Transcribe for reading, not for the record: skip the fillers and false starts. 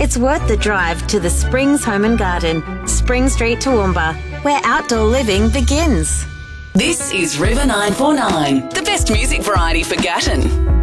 it's worth the drive to the Springs Home and Garden, Spring Street, Toowoomba, where outdoor living begins. This is River 949, the best music variety for Gatton.